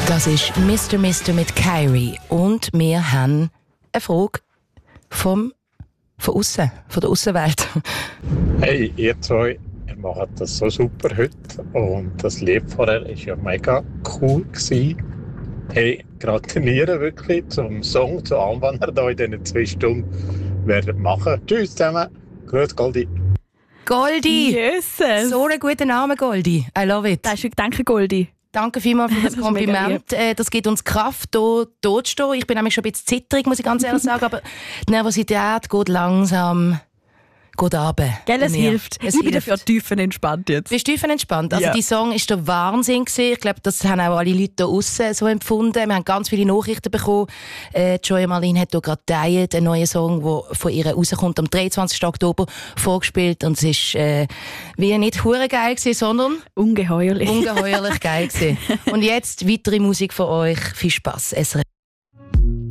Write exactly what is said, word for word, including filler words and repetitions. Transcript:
Das ist Mister Mister mit Kyrie. Und wir haben eine Frage vom, von aussen, von der Aussenwelt. Hey, ihr zwei, ihr macht das so super heute. Und das Lied vorher war ja mega cool gewesen. Hey, gratuliere wirklich zum Song, zu allem, was ihr da in diesen zwei Stunden werdet machen. Tschüss zusammen. Grüß Goldi. Goldi! Jesus. So ein guter Name, Goldi. I love it. Das ist danke, Goldi. Danke vielmals für das, Das ist mega Kompliment. Äh, Das gibt uns Kraft, hier tot zu stehen. Ich bin nämlich schon ein bisschen zitterig, muss ich ganz ehrlich sagen. Aber die Nervosität geht langsam geht runter. Gell, es bei mir. hilft. Es ich bin hilft. dafür tiefenentspannt jetzt. Bist du tiefenentspannt? Also Ja. die Song ist der Wahnsinn gewesen. Ich glaube, das haben auch alle Leute hier aussen so empfunden. Wir haben ganz viele Nachrichten bekommen. Äh, Joya Marlin hat hier gerade geteilt, einen neuen Song, der von ihr rauskommt, am dreiundzwanzigsten Oktober vorgespielt. Und es ist äh, wie nicht hure geil gewesen, sondern Ungeheuerlich. ungeheuerlich geil gewesen. Und jetzt weitere Musik von euch. Viel Spass. S R F